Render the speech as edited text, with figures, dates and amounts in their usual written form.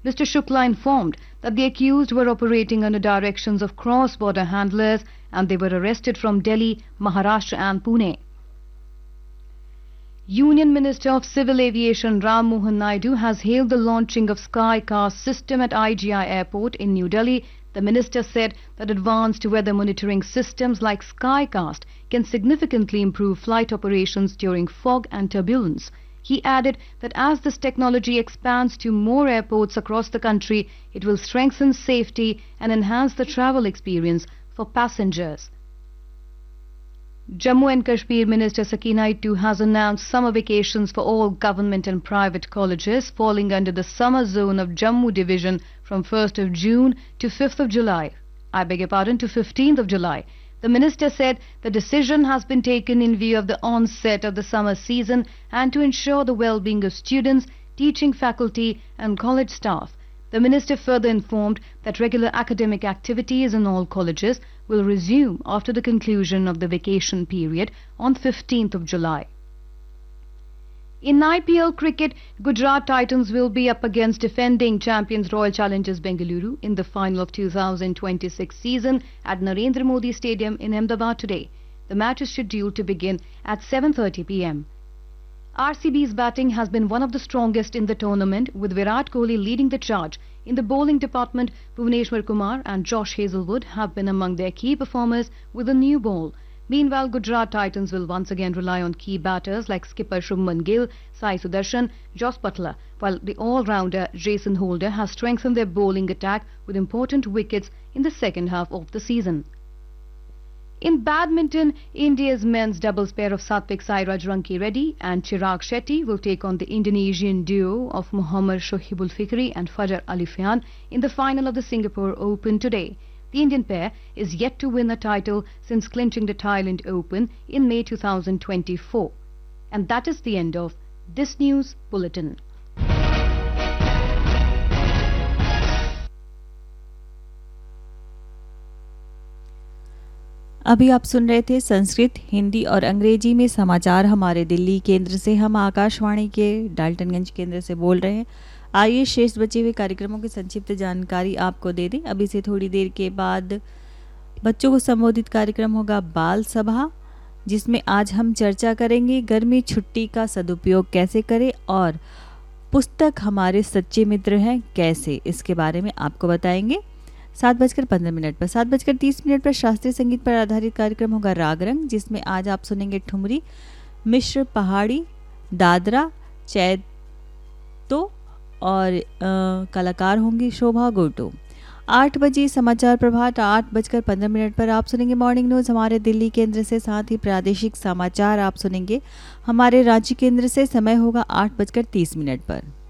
Mr. Shukla informed that the accused were operating under directions of cross-border handlers and they were arrested from Delhi, Maharashtra and Pune. Union Minister of Civil Aviation Ram Mohan Naidu has hailed the launching of Skycast system at IGI Airport in New Delhi. The minister said that advanced weather monitoring systems like Skycast can significantly improve flight operations during fog and turbulence. He added that as this technology expands to more airports across the country, it will strengthen safety and enhance the travel experience for passengers. Jammu and Kashmir Minister Sakina Ittu has announced summer vacations for all government and private colleges falling under the summer zone of Jammu division from 1st of June to 5th of July. To 15th of July. The minister said the decision has been taken in view of the onset of the summer season and to ensure the well-being of students, teaching faculty and college staff. The minister further informed that regular academic activities in all colleges will resume after the conclusion of the vacation period on 15th of July. In IPL cricket, Gujarat Titans will be up against defending champions Royal Challengers Bengaluru in the final of 2026 season at Narendra Modi Stadium in Ahmedabad today. The match is scheduled to begin at 7:30 p.m. RCB's batting has been one of the strongest in the tournament, with Virat Kohli leading the charge. In the bowling department, Bhuvneshwar Kumar and Josh Hazlewood have been among their key performers with a new ball. Meanwhile, Gujarat Titans will once again rely on key batters like skipper Shubman Gill, Sai Sudarshan, Jos Butler, while the all-rounder Jason Holder has strengthened their bowling attack with important wickets in the second half of the season. In badminton, India's men's doubles pair of Satvik Sairaj Ranki Reddy and Chirag Shetty will take on the Indonesian duo of Muhammad Shohibul Fikri and Fajar Alifian in the final of the Singapore Open today. The Indian pair is yet to win a title since clinching the Thailand Open in May 2024. And that is the end of this news bulletin. अभी आप सुन रहे थे संस्कृत, हिंदी और अंग्रेजी में समाचार हमारे दिल्ली केंद्र से। हम आकाशवाणी के डाल्टनगंज केंद्र से बोल रहे हैं। आइए शेष बचे हुए कार्यक्रमों की संक्षिप्त जानकारी आपको दे दें। अभी से थोड़ी देर के बाद बच्चों को संबोधित कार्यक्रम होगा बाल सभा, जिसमें आज हम चर्चा करेंगे गर्मी छुट्टी का सदुपयोग कैसे करें और पुस्तक हमारे सच्चे मित्र हैं कैसे, इसके बारे में आपको बताएंगे। 7:15 पर 7:30 पर शास्त्रीय संगीत पर आधारित कार्यक्रम होगा राग रंग, जिसमें आज आप सुनेंगे ठुमरी, मिश्र, पहाड़ी, दादरा, चैतो और कलाकार होंगी शोभा गोटो। 8 बजे समाचार प्रभात, 8:15 पर आप सुनेंगे मॉर्निंग न्यूज़ हमारे दिल्ली केंद्र से। साथ ही प्रादेशिक समाचार आप सुनेंगे हमारे रांची केंद्र से। समय होगा 8:30 पर।